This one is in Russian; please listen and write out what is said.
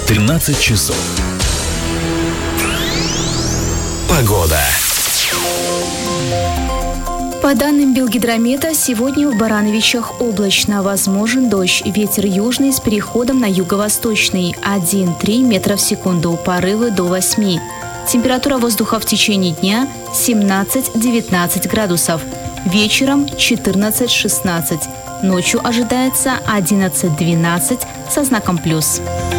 13 часов. Погода. По данным Белгидромета, сегодня в Барановичах облачно, возможен дождь. Ветер южный с переходом на юго-восточный 1,3 метра в секунду, порывы до 8. Температура воздуха в течение дня 17-19 градусов. Вечером 14-16. Ночью ожидается 11-12 со знаком плюс.